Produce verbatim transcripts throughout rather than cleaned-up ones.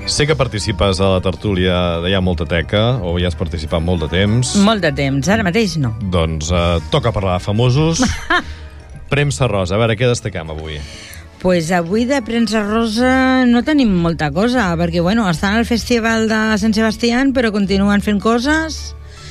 Sé que participes a la tertúlia de Ja molta teca, o ja has participat molt de temps. Molt de temps, ara mateix no. Doncs eh, toca parlar de famosos. Premsa rosa, a veure, què destaquem avui? Pues avui de premsa rosa no tenim molta cosa, perquè bueno, estan al Festival de Sant Sebastián, però continuen fent coses,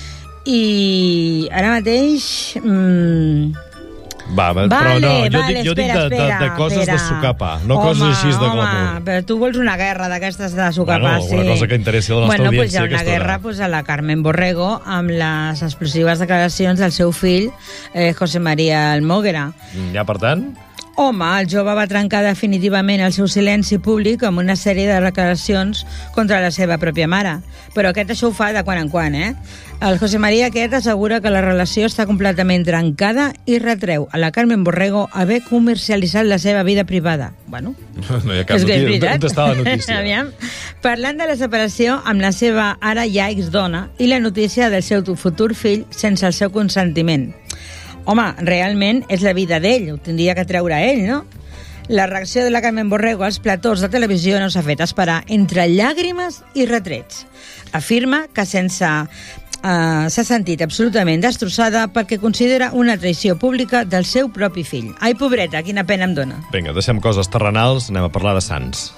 i ara mateix... Mmm, Va, vale, però no, jo vale, dic, jo espera, dic de, de, de coses espera. de sucar pa, no home, coses així de glamour. Home, però tu vols una guerra d'aquestes de sucar bueno, pa, sí. Una cosa que interessi a la nostra bueno, audiència. Pues hi ha una guerra pues, a la Carmen Borrego amb les explosives declaracions del seu fill, eh, José María Almóguera. Ja, per tant... Home, el jove va trencar definitivament el seu silenci públic amb una sèrie de declaracions contra la seva pròpia mare. Però aquest això ho fa de quan en quan, eh? El José María aquest assegura que la relació està completament trencada i retreu a la Carmen Borrego haver comercialitzat la seva vida privada. Bueno, no hi ha cap notícia. On està la notícia? Aviam. Parlant de la separació amb la seva ara ja exdona i la notícia del seu futur fill sense el seu consentiment. Home, realment és la vida d'ell, ho tindria que treure ell, no? La reacció de la Carmen Borrego als platós de televisió no s'ha fet esperar entre llàgrimes i retrets. Afirma que sense uh, s'ha sentit absolutament destrossada perquè considera una traïció pública del seu propi fill. Ai, pobreta, quina pena em dóna. Vinga, deixem coses terrenals, anem a parlar de Sants.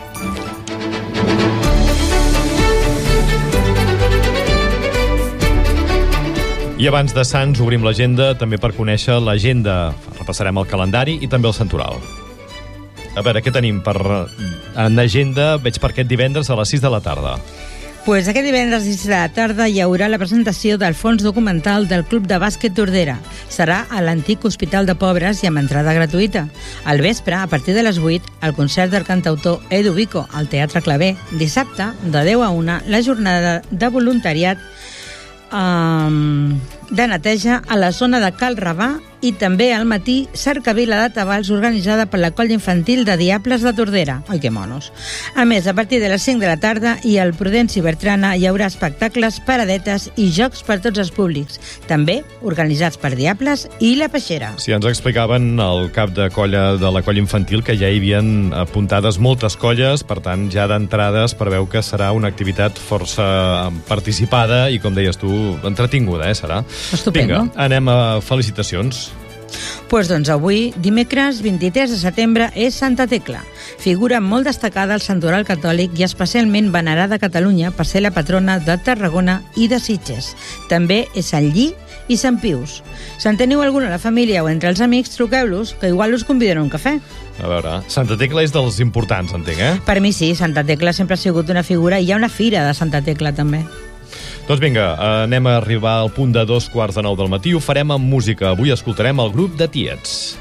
I abans de Sants obrim l'agenda també per conèixer l'agenda. Repassarem el calendari i també el santoral. A veure, què tenim per en agenda? Veig per aquest divendres a les sis de la tarda. Pues aquest divendres a les sis de la tarda hi haurà la presentació del fons documental del Club de Bàsquet Tordera. Serà a l'antic Hospital de Pobres i amb entrada gratuïta. Al vespre, a partir de les vuit, el concert del cantautor Edu Vico al Teatre Claver. Dissabte, de deu a una, la jornada de voluntariat Um, de neteja a la zona de Cal Rabà i també al matí cercavila de tabals organitzada per la colla infantil de Diables de Tordera. Ai, que monos. A més, a partir de les cinc de la tarda i al Prudenci Bertrana hi haurà espectacles, paradetes i jocs per tots els públics, també organitzats per Diables i La Peixera. Sí, ens explicaven el cap de colla de la colla infantil que ja hi havien apuntades moltes colles, per tant, ja d'entrada es preveu que serà una activitat força participada i, com deies tu, entretinguda, eh, serà? Estupendo. Vinga, anem a felicitacions. Pues doncs avui, dimecres vint-i-tres de setembre, és Santa Tecla, figura molt destacada al santoral catòlic i especialment venerada a Catalunya per ser la patrona de Tarragona i de Sitges. També és Sant Lli i Sant Pius. Si en teniu alguna a la família o entre els amics, truqueu-los, que igual us conviden a un cafè. A veure, Santa Tecla és dels importants, entenc, eh? Per mi sí, Santa Tecla sempre ha sigut una figura i hi ha una fira de Santa Tecla també. Doncs vinga, anem a arribar al punt de dos quarts de nou del matí. Ho farem amb música. Avui escoltarem el grup de Tiets.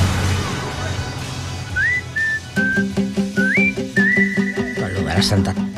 El govern ha sentat.